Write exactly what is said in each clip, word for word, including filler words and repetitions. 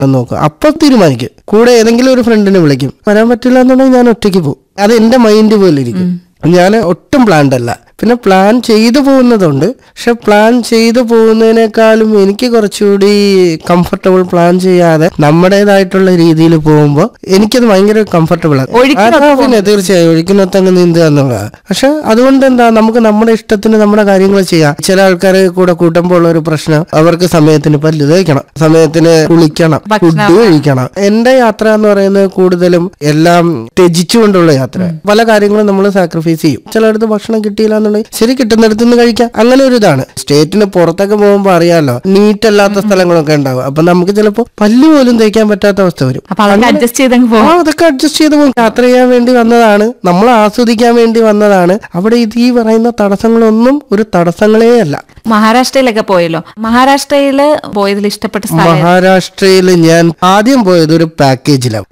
നോക്കും. അപ്പൊ തീരുമാനിക്കും. കൂടെ ഏതെങ്കിലും ഒരു ഫ്രണ്ടിനെ വിളിക്കും. വരാൻ പറ്റില്ല എന്നുണ്ടെങ്കിൽ ഞാൻ ഒറ്റയ്ക്ക് പോകും. അത് എന്റെ മൈൻഡ് പോലെ ഇരിക്കും. ഞാൻ ഒട്ടും പ്ലാൻഡ് അല്ല. പിന്നെ പ്ലാൻ ചെയ്തു പോകുന്നതുണ്ട്. പക്ഷെ പ്ലാൻ ചെയ്തു പോകുന്നതിനേക്കാളും എനിക്ക് കുറച്ചുകൂടി കംഫർട്ടബിൾ പ്ലാൻ ചെയ്യാതെ നമ്മുടേതായിട്ടുള്ള രീതിയിൽ പോകുമ്പോൾ എനിക്കത് ഭയങ്കര കംഫർട്ടബിൾ ആണ്. പിന്നെ തീർച്ചയായും ഒഴുക്കിനൊത്തങ്ങ് നീന്തുക എന്നുള്ളതാണ്. പക്ഷെ അതുകൊണ്ട് എന്താ, നമുക്ക് നമ്മുടെ ഇഷ്ടത്തിന് നമ്മുടെ കാര്യങ്ങൾ ചെയ്യാം. ചില ആൾക്കാർ കൂടെ കൂട്ടുമ്പോൾ ഉള്ള ഒരു പ്രശ്നം, അവർക്ക് സമയത്തിന് പല്ല് തേക്കണം, സമയത്തിന് കുളിക്കണം, ഫുഡ് കഴിക്കണം. എന്റെ യാത്ര എന്ന് പറയുന്നത് കൂടുതലും എല്ലാം ത്യജിച്ചുകൊണ്ടുള്ള യാത്ര. പല കാര്യങ്ങളും നമ്മൾ സാക്രിഫൈസ് ചെയ്യും. ചിലയിടത്ത് ഭക്ഷണം കിട്ടിയില്ല, ശരി, കിട്ടുന്നിടത്ത് നിന്ന് കഴിക്കാം. അങ്ങനെ ഒരു ഇതാണ്. സ്റ്റേറ്റിന് പുറത്തൊക്കെ പോകുമ്പോ അറിയാലോ, നീറ്റ് അല്ലാത്ത സ്ഥലങ്ങളൊക്കെ ഉണ്ടാവും. അപ്പൊ നമുക്ക് ചിലപ്പോ പല്ല് പോലും തേക്കാൻ പറ്റാത്ത അവസ്ഥ വരും. അതൊക്കെ അഡ്ജസ്റ്റ് ചെയ്ത് പോകും. യാത്ര ചെയ്യാൻ വേണ്ടി വന്നതാണ്, നമ്മൾ ആസ്വദിക്കാൻ വേണ്ടി വന്നതാണ്. അവിടെ ഇത് ഈ പറയുന്ന തടസ്സങ്ങളൊന്നും ഒരു തടസ്സങ്ങളേ അല്ല. മഹാരാഷ്ട്രയിലൊക്കെ പോയല്ലോ, മഹാരാഷ്ട്രയില് പോയതിൽ ഇഷ്ടപ്പെട്ട മഹാരാഷ്ട്രയില് ഞാൻ ആദ്യം പോയത് ഒരു പാക്കേജിലാണ്.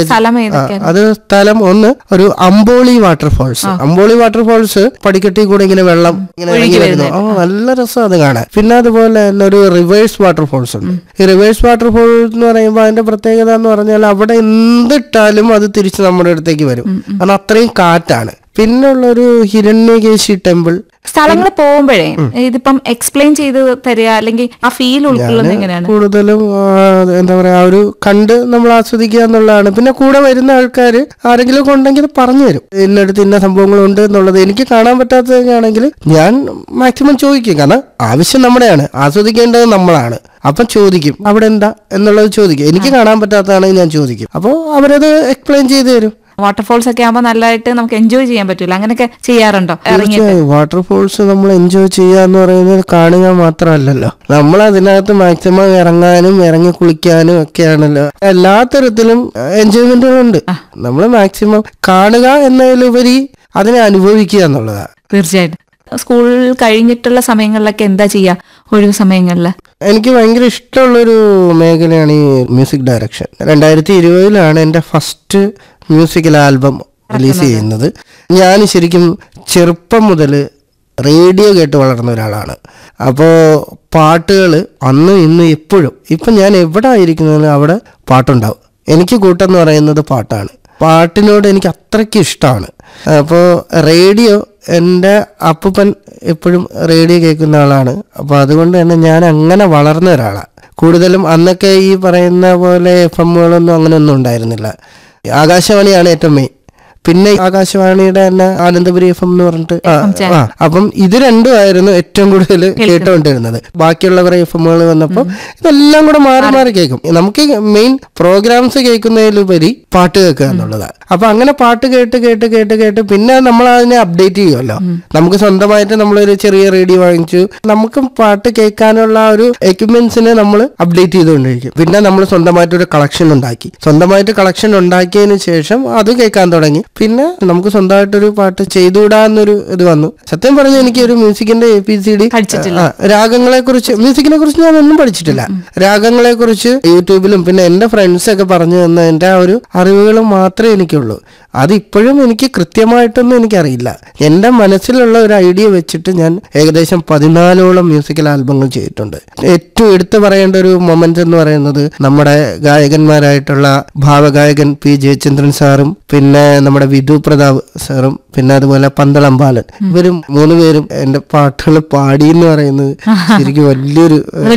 അത് സ്ഥലം ഒന്ന് ഒരു അംബോളി വാട്ടർഫോൾസ്. അംബോളി വാട്ടർഫോൾസ് പടിക്കെട്ടി കൂടെ ഇങ്ങനെ വെള്ളം ഇങ്ങനെ ഇറങ്ങി വരുന്നു. ആ, നല്ല രസം അത് കാണാൻ. പിന്നെ അതുപോലെ തന്നെ ഒരു റിവേഴ്സ് വാട്ടർഫോൾസ് ഉണ്ട്. ഈ റിവേഴ്സ് വാട്ടർഫോൾ എന്ന് പറയുമ്പോൾ അതിന്റെ പ്രത്യേകത എന്ന് പറഞ്ഞാൽ അവിടെ എന്തിട്ടാലും അത് തിരിച്ച് നമ്മുടെ അടുത്തേക്ക് വരും. കാരണം അത്രയും കാറ്റാണ്. പിന്നുള്ളൊരു ഹിരണ്യകേശി ടെമ്പിൾ. സ്ഥലങ്ങൾ പോകുമ്പോഴേ ഇതിപ്പം എക്സ്പ്ലെയിൻ ചെയ്ത് തരിക, അല്ലെങ്കിൽ ആ ഫീൽ ഉൾക്കൊള്ളുന്നത് എങ്ങനെയാണ്? കൂടുതലും എന്താ പറയാ, ഒരു കണ്ട് നമ്മൾ ആസ്വദിക്കുക എന്നുള്ളതാണ്. പിന്നെ കൂടെ വരുന്ന ആൾക്കാർ ആരെങ്കിലും ഒക്കെ ഉണ്ടെങ്കിൽ പറഞ്ഞു തരും, ഇന്നടുത്ത് ഇന്ന സംഭവങ്ങളുണ്ട് എന്നുള്ളത്. എനിക്ക് കാണാൻ പറ്റാത്തതൊക്കെ ആണെങ്കിൽ ഞാൻ മാക്സിമം ചോദിക്കും. കാരണം ആവശ്യം നമ്മുടെയാണ്, ആസ്വദിക്കേണ്ടത് നമ്മളാണ്. അപ്പം ചോദിക്കും, അവിടെ എന്താ എന്നുള്ളത് ചോദിക്കും. എനിക്ക് കാണാൻ പറ്റാത്തതാണെങ്കിൽ ഞാൻ ചോദിക്കും. അപ്പോൾ അവരത് എക്സ്പ്ലെയിൻ ചെയ്ത് തരും. വാട്ടർഫോൾസ് ഒക്കെ ആകുമ്പോൾ നല്ലതായിട്ട് നമുക്ക് എൻജോയ് ചെയ്യാൻ പറ്റൂല. അങ്ങനെയൊക്കെ ചെയ്യാറുണ്ടോ? വാട്ടർഫോൾസ് നമ്മൾ എൻജോയ് ചെയ്യുക എന്ന് പറയുന്നത് കാണുക മാത്രമല്ലല്ലോ, നമ്മൾ അതിനകത്ത് മാക്സിമം ഇറങ്ങാനും ഇറങ്ങി കുളിക്കാനും ഒക്കെയാണല്ലോ. എല്ലാ തരത്തിലും എൻജോയ്മെന്റുകളുണ്ട്. നമ്മൾ മാക്സിമം കാണുക എന്നതിലുപരി അതിനെ അനുഭവിക്കുക എന്നുള്ളതാണ്. തീർച്ചയായിട്ടും. സ്കൂൾ കഴിഞ്ഞിട്ടുള്ള സമയങ്ങളിലൊക്കെ എന്താ ചെയ്യാ ഒഴിവ് സമയങ്ങളിൽ? എനിക്ക് ഭയങ്കര ഇഷ്ടമുള്ളൊരു മേഖലയാണ് ഈ മ്യൂസിക് ഡയറക്ഷൻ. രണ്ടായിരത്തി ഇരുപതിലാണ് എൻ്റെ ഫസ്റ്റ് മ്യൂസിക്കൽ ആൽബം റിലീസ് ചെയ്യുന്നത്. ഞാൻ ശരിക്കും ചെറുപ്പം മുതൽ റേഡിയോ കേട്ട് വളർന്ന ഒരാളാണ്. അപ്പോൾ പാട്ടുകൾ അന്ന് ഇന്ന് എപ്പോഴും, ഇപ്പം ഞാൻ എവിടെ ആയിരിക്കുന്നതിലും അവിടെ പാട്ടുണ്ടാവും. എനിക്ക് കൂട്ടെന്ന് പറയുന്നത് പാട്ടാണ്. പാട്ടിനോട് എനിക്ക് അത്രയ്ക്ക് ഇഷ്ടമാണ്. അപ്പോൾ റേഡിയോ, എൻ്റെ അപ്പൂപ്പൻ എപ്പോഴും റേഡിയോ കേൾക്കുന്ന ആളാണ്. അപ്പോൾ അതുകൊണ്ട് തന്നെ ഞാൻ അങ്ങനെ വളർന്ന ഒരാളാണ്. കൂടുതലും അന്നൊക്കെ ഈ പറയുന്ന പോലെ എഫ് എമ്മുകളൊന്നും അങ്ങനെ ഒന്നും ഉണ്ടായിരുന്നില്ല. ആകാശവാണിയാണ് ഏറ്റവും മെയിൻ. പിന്നെ ആകാശവാണിയുടെ തന്നെ ആനന്ദപുരി എഫ് എം എന്ന് പറഞ്ഞിട്ട് ആ അപ്പം ഇത് രണ്ടുമായിരുന്നു ഏറ്റവും കൂടുതൽ കേട്ടുകൊണ്ടിരുന്നത്. ബാക്കിയുള്ളവരെ എഫ് എമ്മുകൾ വന്നപ്പോൾ ഇതെല്ലാം കൂടെ മാറി മാറി കേൾക്കും. നമുക്ക് മെയിൻ പ്രോഗ്രാംസ് കേൾക്കുന്നതിലുപരി പാട്ട് കേൾക്കുക എന്നുള്ളതാണ്. അപ്പൊ അങ്ങനെ പാട്ട് കേട്ട് കേട്ട് കേട്ട് കേട്ട് പിന്നെ നമ്മൾ അതിനെ അപ്ഡേറ്റ് ചെയ്യുമല്ലോ. നമുക്ക് സ്വന്തമായിട്ട് നമ്മളൊരു ചെറിയ റേഡിയോ വാങ്ങിച്ചു. നമുക്ക് പാട്ട് കേൾക്കാനുള്ള ഒരു എക്യുപ്മെന്റ്സിനെ നമ്മൾ അപ്ഡേറ്റ് ചെയ്തുകൊണ്ടിരിക്കും. പിന്നെ നമ്മൾ സ്വന്തമായിട്ടൊരു കളക്ഷൻ ഉണ്ടാക്കി. സ്വന്തമായിട്ട് കളക്ഷൻ ഉണ്ടാക്കിയതിന് ശേഷം അത് കേൾക്കാൻ തുടങ്ങി. പിന്നെ നമുക്ക് സ്വന്തമായിട്ടൊരു പാട്ട് ചെയ്തുകൂടാന്നൊരു ഇത് വന്നു. സത്യം പറഞ്ഞ എനിക്ക് ഒരു മ്യൂസിക്കിന്റെ എ പി സി ഡി, രാഗങ്ങളെ കുറിച്ച്, മ്യൂസിക്കിനെ കുറിച്ച് ഞാൻ ഒന്നും പഠിച്ചിട്ടില്ല. രാഗങ്ങളെ കുറിച്ച് യൂട്യൂബിലും പിന്നെ എന്റെ ഫ്രണ്ട്സ് ഒക്കെ പറഞ്ഞു തന്ന എന്റെ ആ ഒരു അറിവുകൾ മാത്രമേ എനിക്കുള്ളൂ. അതിപ്പോഴും എനിക്ക് കൃത്യമായിട്ടൊന്നും എനിക്കറിയില്ല. എന്റെ മനസ്സിലുള്ള ഒരു ഐഡിയ വെച്ചിട്ട് ഞാൻ ഏകദേശം പതിനാലോളം മ്യൂസിക്കൽ ആൽബങ്ങൾ ചെയ്തിട്ടുണ്ട്. ഏറ്റവും എടുത്തു പറയേണ്ട ഒരു മൊമെന്റ് എന്ന് പറയുന്നത് നമ്മുടെ ഗായകന്മാരായിട്ടുള്ള ഭാവഗായകൻ പി ജയചന്ദ്രൻ സാറും പിന്നെ നമ്മുടെ വിധു പ്രതാപ് സാറും പിന്നെ അതുപോലെ പന്തളം ബാലൻ, ഇവരും മൂന്ന് പേരും എന്റെ പാട്ടുകൾ പാടി എന്ന് പറയുന്നത് ശരിക്കും വലിയൊരു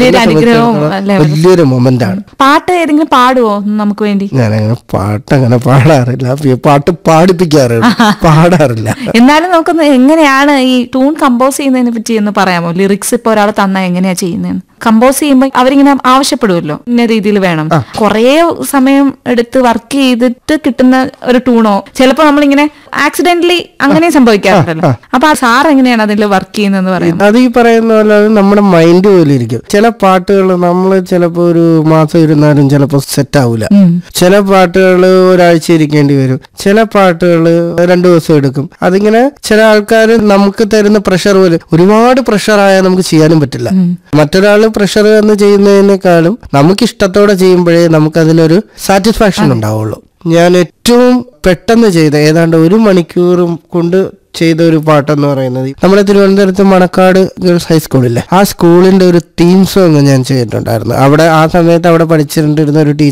വലിയൊരു മൊമെന്റ് ആണ്. പാട്ട് ഏതെങ്കിലും പാടുവോ നമുക്ക് വേണ്ടി? ഞാനങ്ങനെ പാട്ട് അങ്ങനെ പാടാറില്ല, പാട്ട് പാടിപ്പിക്കാറില്ല, പാടാറില്ല. എന്നാലും നമുക്കൊന്ന് എങ്ങനെയാണ് ഈ ട്യൂൺ കമ്പോസ് ചെയ്യുന്നതിനെ പറ്റി ഒന്ന് പറയാമോ? ലിറിക്സ് ഇപ്പൊ ഒരാൾ തന്നാ എങ്ങനെയാ ചെയ്യുന്നതെന്ന്? കമ്പോസ് ചെയ്യുമ്പോൾ അവരിങ്ങനെ ആവശ്യപ്പെടുമല്ലോ, ഇന്ന രീതിയിൽ വേണം. കുറേ സമയം എടുത്ത് വർക്ക് ചെയ്തിട്ട് കിട്ടുന്ന ഒരു ട്യൂണോ ചിലപ്പോ നമ്മളിങ്ങനെ ആക്സിഡന്റലി അങ്ങനെ സംഭവിക്കാറുണ്ടല്ലോ. അപ്പൊ ആ സാർ എങ്ങനെയാണ് അതിൽ വർക്ക് ചെയ്യുന്നതെന്ന് പറയുന്നത്? അത് ഈ പറയുന്ന പോലെ നമ്മുടെ മൈൻഡ് പോലെ ഇരിക്കും. ചില പാട്ടുകൾ നമ്മൾ ചിലപ്പോ ഒരു മാസം ഇരുന്നാലും ചിലപ്പോ സെറ്റ് ആവൂല. ചില പാട്ടുകൾ ഒരാഴ്ച ഇരിക്കേണ്ടി വരും. ചില പാട്ടുകൾ രണ്ടു ദിവസം എടുക്കും. അതിങ്ങനെ ചില ആൾക്കാർ നമുക്ക് തരുന്ന പ്രഷർ പോലെ, ഒരുപാട് പ്രഷർ ആയാൽ നമുക്ക് ചെയ്യാനും പറ്റില്ല. മറ്റൊരാള് പ്രഷർ എന്ന് ചെയ്യുന്നതിനേക്കാളും നമുക്ക് ഇഷ്ടത്തോടെ ചെയ്യുമ്പോഴേ നമുക്ക് അതിനൊരു സാറ്റിസ്ഫാക്ഷൻ ഉണ്ടാവുള്ളൂ. ഞാൻ ഏറ്റവും പെട്ടെന്ന് ചെയ്ത ഏതാണ്ട് ഒരു മണിക്കൂറും കൊണ്ട് ചെയ്ത ഒരു പാട്ടെന്ന് പറയുന്നത് നമ്മുടെ തിരുവനന്തപുരത്ത് മണക്കാട് ഗേൾസ് ഹൈസ്കൂളില്ലേ, ആ സ്കൂളിന്റെ ഒരു തീം സോങ് ഞാൻ ചെയ്തിട്ടുണ്ടായിരുന്നു. അവിടെ ആ സമയത്ത് അവിടെ പഠിച്ചിട്ടുണ്ടിരുന്ന ഒരു